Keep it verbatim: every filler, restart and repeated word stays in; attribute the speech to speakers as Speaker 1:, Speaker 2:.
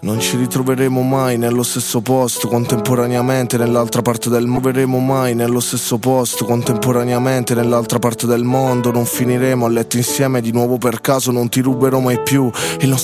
Speaker 1: Non ci ritroveremo mai nello stesso posto contemporaneamente nell'altra parte del mondo. Verremo mai nello stesso posto contemporaneamente nell'altra parte del mondo. Non finiremo a letto insieme di nuovo per caso. Non ti ruberò mai più il nostro